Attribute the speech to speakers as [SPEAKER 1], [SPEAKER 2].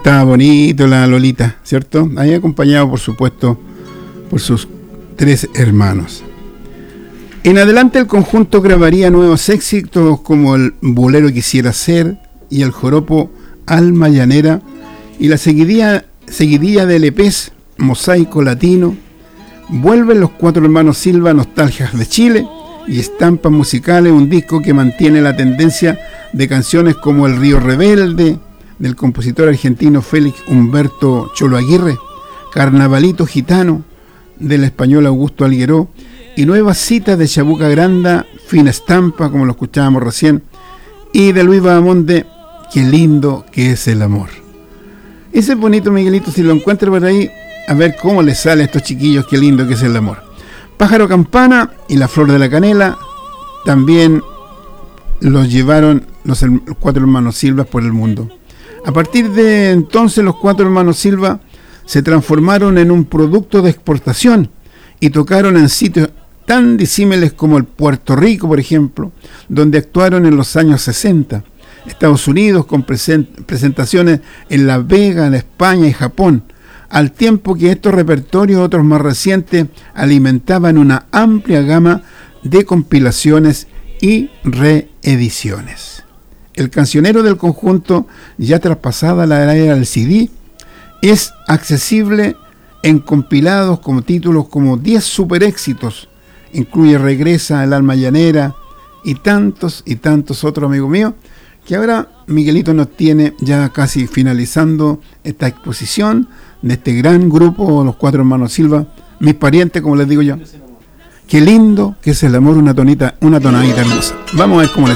[SPEAKER 1] Cantaba bonito la Lolita, ¿cierto? Ahí acompañado, por supuesto, por sus 3 hermanos. En adelante el conjunto grabaría nuevos éxitos como el Bolero Quisiera Ser y el joropo Alma Llanera y la seguidilla de LPs Mosaico Latino. Vuelven los 4 hermanos Silva, Nostalgias de Chile y Estampas Musicales, un disco que mantiene la tendencia de canciones como El Río Rebelde, del compositor argentino Félix Humberto Cholo Aguirre, Carnavalito Gitano, del español Augusto Algueró, y nuevas citas de Chabuca Granda, Fina Estampa, como lo escuchábamos recién, y de Luis Bahamonde, Qué lindo que es el amor. Ese es bonito, Miguelito, si lo encuentras por ahí, a ver cómo les sale a estos chiquillos, qué lindo que es el amor. Pájaro Campana y La Flor de la Canela también los llevaron los 4 hermanos Silva por el mundo. A partir de entonces los 4 hermanos Silva se transformaron en un producto de exportación y tocaron en sitios tan disímiles como el Puerto Rico, por ejemplo, donde actuaron en los años 60, Estados Unidos con presentaciones en Las Vegas, en España y Japón, al tiempo que estos repertorios, otros más recientes, alimentaban una amplia gama de compilaciones y reediciones. El cancionero del conjunto, ya traspasada la era del CD, es accesible en compilados como títulos como 10 super éxitos, incluye Regresa, El Alma Llanera y tantos otros, amigos míos, que ahora Miguelito nos tiene ya casi finalizando esta exposición de este gran grupo, los 4 hermanos Silva, mis parientes, como les digo yo. Qué lindo que es el amor, una tonadita hermosa. Vamos a ver cómo les